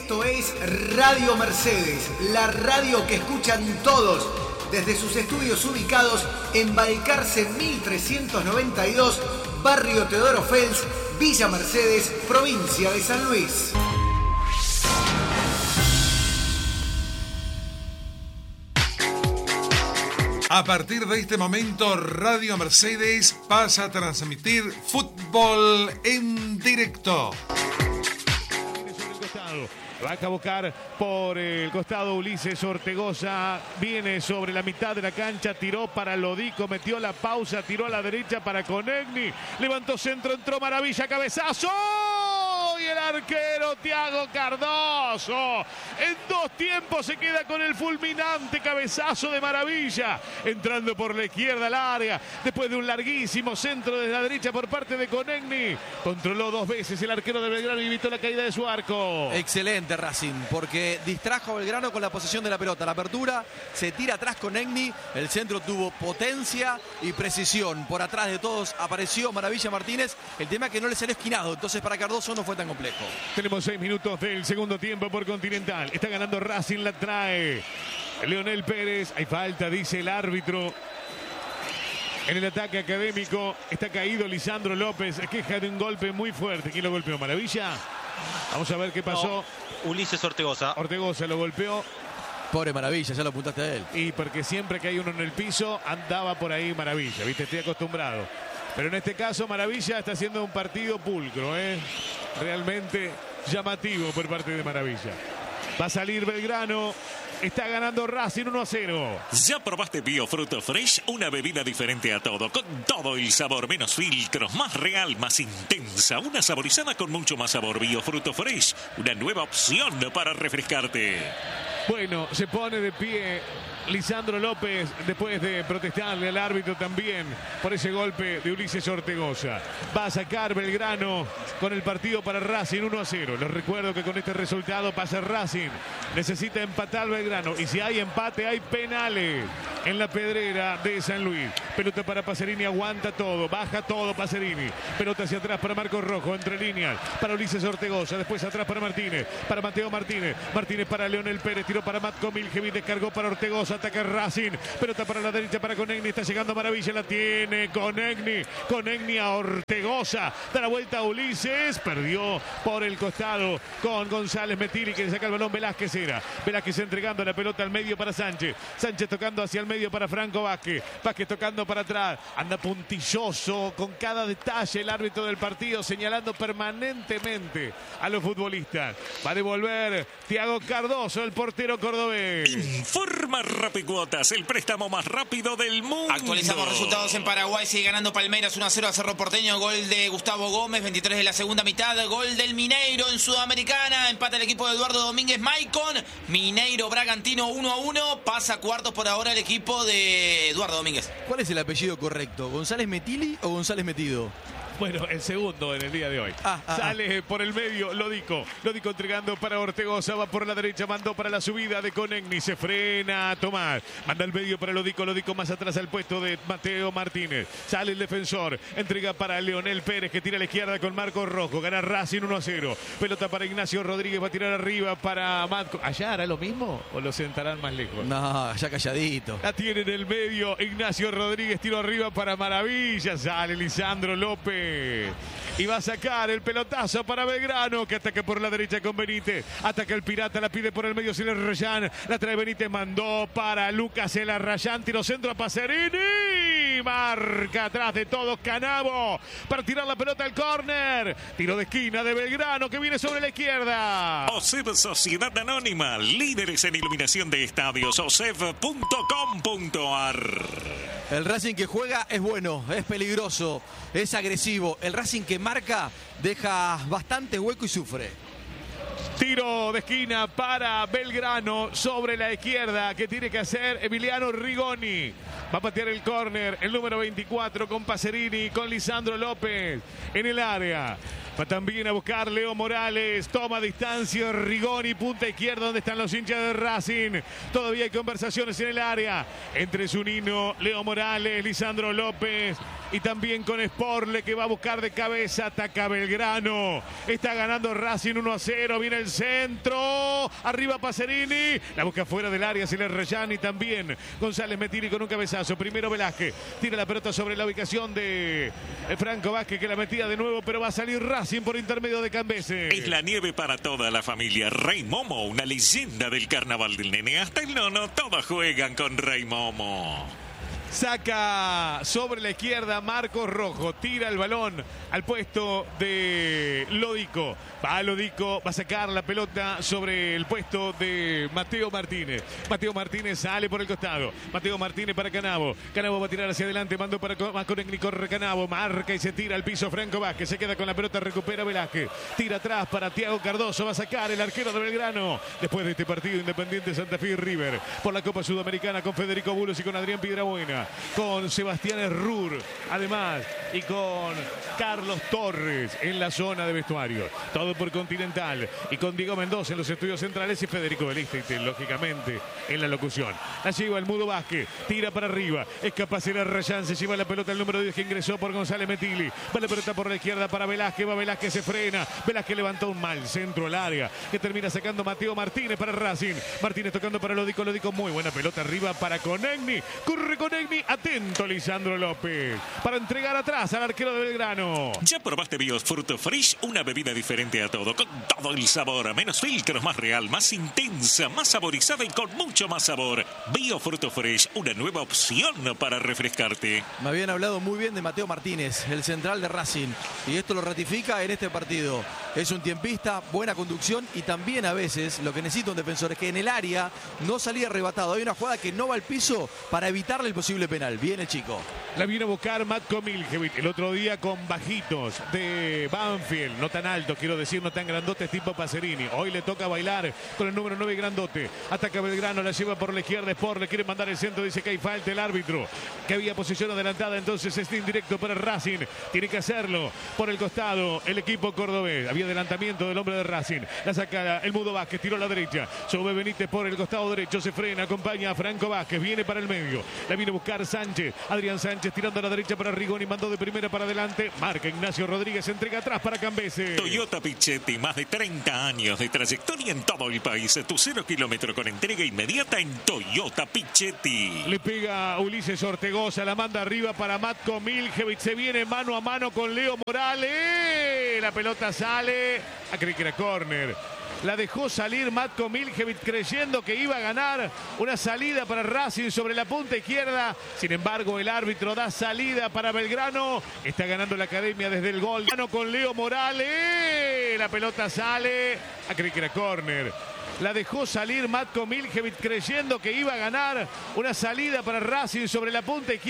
Esto es Radio Mercedes, la radio que escuchan todos desde sus estudios ubicados en Balcarce 1392, Barrio Teodoro Fels, Villa Mercedes, provincia de San Luis. A partir de este momento, Radio Mercedes pasa a transmitir fútbol en directo. Va a cabocar por el costado Ulises Ortegoza. Viene sobre la mitad de la cancha. Tiró para Lodico. Metió la pausa. Tiró a la derecha para Conegni. Levantó centro. Entró Maravilla. Cabezazo. Y el arquero Thiago Cardoso. En dos tiempos se queda con el fulminante cabezazo de Maravilla. Entrando por la izquierda al área. Después de un larguísimo centro desde la derecha por parte de Conegni. Controló dos veces el arquero de Belgrano y evitó la caída de su arco. Excelente Racing, porque distrajo a Belgrano con la posesión de la pelota. La apertura, se tira atrás Conegni. El centro tuvo potencia y precisión. Por atrás de todos apareció Maravilla Martínez. El tema es que no le salió esquinado. Entonces para Cardoso no fue tan complejo. Tenemos 6 minutos del segundo tiempo por Continental. Está ganando Racing, la trae Leonel Pérez. Hay falta, dice el árbitro. En el ataque académico está caído Lisandro López. Queja de un golpe muy fuerte. ¿Quién lo golpeó? ¿Maravilla? Vamos a ver qué pasó. No, Ulises Ortegoza. Ortegoza lo golpeó. Pobre Maravilla, ya lo apuntaste a él. Y porque siempre que hay uno en el piso, andaba por ahí Maravilla. ¿Viste? Estoy acostumbrado. Pero en este caso Maravilla está haciendo un partido pulcro, realmente llamativo por parte de Maravilla. Va a salir Belgrano. Está ganando Racing 1-0. ¿Ya probaste Biofruto Fresh? Una bebida diferente a todo, con todo el sabor, menos filtros, más real, más intensa. Una saborizada con mucho más sabor. Biofruto Fresh, una nueva opción para refrescarte. Bueno, se pone de pie Lisandro López después de protestarle al árbitro también por ese golpe de Ulises Ortegoza. Va a sacar Belgrano con el partido para Racing 1-0. Les recuerdo que con este resultado pasa Racing. Necesita empatar Belgrano y si hay empate hay penales en la pedrera de San Luis. Pelota para Pacerini, aguanta todo, baja todo Pacerini. Pelota hacia atrás para Marcos Rojo, entre líneas para Ulises Ortegoza. Después atrás para Martínez, para Mateo Martínez. Martínez para Leonel Pérez, tiró para Matko Miljevic, descargó para Ortegoza. Ataca Racing, pelota para la derecha para Conegni, está llegando Maravilla, la tiene Conegni a Ortegoza, da la vuelta a Ulises, perdió por el costado con González Metili, que le saca el balón. Velázquez entregando la pelota al medio para Sánchez tocando hacia el medio para Franco Vázquez tocando para atrás, anda puntilloso con cada detalle el árbitro del partido, señalando permanentemente a los futbolistas. Va a devolver Thiago Cardoso, el portero cordobés. Informa Rapicuotas, el préstamo más rápido del mundo. Actualizamos resultados en Paraguay. Sigue ganando Palmeiras 1-0 a Cerro Porteño. Gol de Gustavo Gómez, 23 de la segunda mitad. Gol del Mineiro en Sudamericana. Empata el equipo de Eduardo Domínguez Maicon. Mineiro Bragantino 1-1. Pasa cuartos por ahora el equipo de Eduardo Domínguez. ¿Cuál es el apellido correcto? ¿González Metili o González Metido? Bueno, el segundo en el día de hoy. Sale por el medio Lodico entregando para Ortegoza, va por la derecha, mandó para la subida de Conegni, se frena a tomar, manda el medio para Lodico más atrás al puesto de Mateo Martínez. Sale el defensor, entrega para Leonel Pérez, que tira a la izquierda con Marcos Rojo, gana Racing 1-0. Pelota para Ignacio Rodríguez, va a tirar arriba para Matco. ¿Allá hará lo mismo o lo sentarán más lejos? No, allá calladito. La tiene en el medio Ignacio Rodríguez, tiro arriba para Maravilla, sale Lisandro López. Y va a sacar el pelotazo para Belgrano, que ataca por la derecha con Benítez. Ataca el Pirata, la pide por el medio Siler Rayán. La trae Benítez, mandó para Lucas El Arrayán. Tiro centro a Pacerini. Marca atrás de todos Canavo para tirar la pelota al córner. Tiro de esquina de Belgrano que viene sobre la izquierda. OSEV Sociedad Anónima, líderes en iluminación de estadios. OSEV.com.ar. El Racing que juega es bueno, es peligroso, es agresivo. El Racing que marca deja bastante hueco y sufre. Tiro de esquina para Belgrano sobre la izquierda que tiene que hacer Emiliano Rigoni. Va a patear el córner el número 24 con Pacerini, con Lisandro López en el área. Va también a buscar Leo Morales. Toma distancia Rigoni, punta izquierda donde están los hinchas de Racing. Todavía hay conversaciones en el área entre Zunino, Leo Morales, Lisandro López y también con Sporle, que va a buscar de cabeza. Ataca Belgrano. Está ganando Racing 1-0. Viene el centro. Arriba Pacerini. La busca fuera del área. Se le Reyani también. González Metini con un cabezazo. Primero Velázquez. Tira la pelota sobre la ubicación de Franco Vázquez, que la metía de nuevo, pero va a salir Racing por intermedio de Cambese. Es la nieve para toda la familia. Rey Momo, una leyenda del carnaval del nene. Hasta el nono, todos juegan con Rey Momo. Saca sobre la izquierda Marcos Rojo. Tira el balón al puesto de Lodico. Va Lodico, va a sacar la pelota sobre el puesto de Mateo Martínez. Mateo Martínez sale por el costado. Mateo Martínez para Canavo. Canavo va a tirar hacia adelante. Mandó para Maconegni. Corre Canavo. Marca y se tira al piso Franco Vázquez. Se queda con la pelota. Recupera Velázquez. Tira atrás para Thiago Cardoso. Va a sacar el arquero de Belgrano. Después de este partido, Independiente Santa Fe y River. Por la Copa Sudamericana con Federico Bulos y con Adrián Piedrabuena. Con Sebastián Errur, además, y con Carlos Torres en la zona de vestuario. Todo por Continental y con Diego Mendoza en los estudios centrales y Federico Beliste, lógicamente, en la locución. La lleva el Mudo Vázquez, tira para arriba, es capaz de Rayán, se lleva la pelota el número 10 que ingresó por González Metili. Va la pelota por la izquierda para Velázquez, va Velázquez, se frena. Velázquez levantó un mal centro al área que termina sacando Mateo Martínez para Racing. Martínez tocando para Lodico, Lodico, muy buena pelota arriba para Conegni. Corre Conegni, atento Lisandro López para entregar atrás al arquero de Belgrano. ¿Ya probaste Bios Fruto Fresh? Una bebida diferente a todo, con todo el sabor, menos filtros, más real, más intensa, más saborizada y con mucho más sabor. Bio Fruto Fresh, una nueva opción para refrescarte. Me habían hablado muy bien de Mateo Martínez, el central de Racing, y esto lo ratifica en este partido. Es un tiempista, buena conducción y también a veces lo que necesita un defensor es que en el área no salía arrebatado. Hay una jugada que no va al piso para evitarle el posible penal. Viene chico. La vino a buscar Matko Miljevic el otro día con bajitos de Banfield, no tan alto, quiero decir, no tan grandotes tipo Pacerini. Hoy le toca bailar con el número 9 grandote. Ataca Belgrano, la lleva por la izquierda, Sport le quiere mandar el centro, dice que hay falta el árbitro, que había posición adelantada, entonces es indirecto para Racing. Tiene que hacerlo por el costado el equipo cordobés. Había adelantamiento del hombre de Racing. La saca el Mudo Vázquez, tiró a la derecha. Sube Benítez por el costado derecho, se frena, acompaña a Franco Vázquez, viene para el medio. La viene a buscar Sánchez, Adrián Sánchez tirando a la derecha para Rigoni, mandó de primera para adelante. Marca Ignacio Rodríguez, entrega atrás para Cambese. Toyota Pichetti, más de 30 años de trayectoria en todo el país. Tu 0 kilómetro con entrega inmediata en Toyota Pichetti. Le pega Ulises Ortegoza, la manda arriba para Matko Miljevic. Se viene mano a mano con Leo Morales. La pelota sale. Creí que era córner. La dejó salir Matko Miljevic creyendo que iba a ganar una salida para Racing sobre la punta izquierda. Sin embargo, el árbitro da salida para Belgrano. Está ganando la academia desde el gol. Con Leo Morales. La pelota sale. Creí que era córner. La dejó salir Matko Miljevic creyendo que iba a ganar una salida para Racing sobre la punta izquierda.